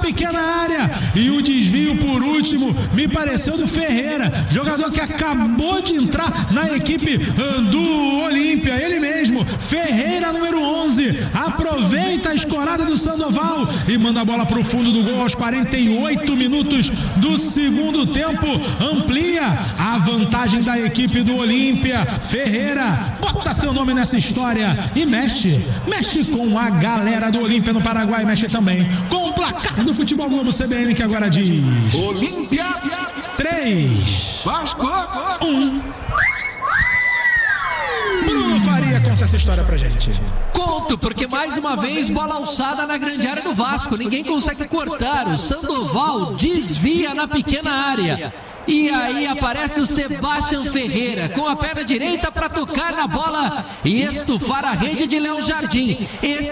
pequena área. E o desvio por último me pareceu do Ferreira, jogador que acabou de entrar na equipe do Olímpia. Ele mesmo, Ferreira, número 11, aproveita a escorada do Sandoval e manda a bola para o fundo do gol aos 48 minutos do segundo tempo. Amplia a vantagem da equipe do Olímpia. Ferreira bota seu nome nessa história e mexe com a galera do Olímpia no Paraguai, mexe também com o placar do Futebol Globo CBN, que agora diz: Olímpia 3, Vasco 1. Bruno Faria conta essa história pra gente. Conto, porque mais uma vez bola alçada na grande área do Vasco, ninguém consegue cortar, o Sandoval desvia na pequena área. E aí aparece o Sebastião Ferreira com a perna direita para tocar na bola e estufar a rede de Léo Jardim.